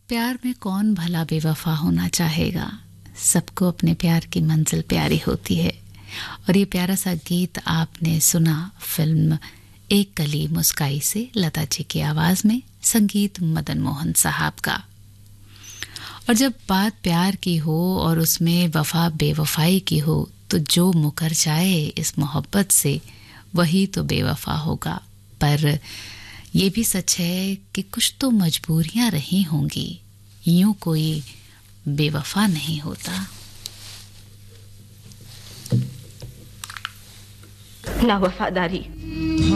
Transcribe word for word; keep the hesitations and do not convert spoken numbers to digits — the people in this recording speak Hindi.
प्यार में कौन भला बेवफा होना चाहेगा। सबको अपने प्यार की मंजिल प्यारी होती है। और ये प्यारा सा गीत आपने सुना फिल्म एक कली मुस्काई से, लता जी की आवाज में, संगीत मदन मोहन साहब का। और जब बात प्यार की हो और उसमें वफा बेवफाई की हो, तो जो मुकर जाए इस मोहब्बत से वही तो बेवफा होगा। पर ये भी सच है कि कुछ तो मजबूरियां रही होंगी, यूं कोई बेवफा नहीं होता। ना वफादारी